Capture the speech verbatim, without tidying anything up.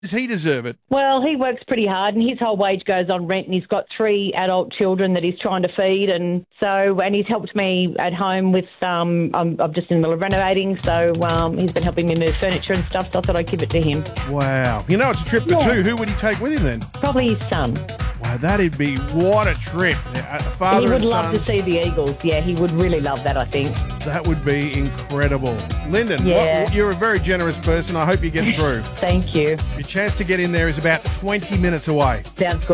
Does he deserve it? Well, he works pretty hard and his whole wage goes on rent, and he's got three adult children that he's trying to feed, and so and he's helped me at home with, um, I'm, I'm just in the middle of renovating, so um, he's been helping me move furniture and stuff, so I thought I'd give it to him. Wow. You know, it's a trip for Yeah. two. Who would he take with him then? Probably his son. Wow, that'd be, what a trip. A father He would and love son. to see the Eagles. Yeah, he would really love that, I think. That would be incredible. Lyndon, Yeah. what, you're a very generous person. I hope you get through. Thank you. Your chance to get in there is about twenty minutes away. Sounds good.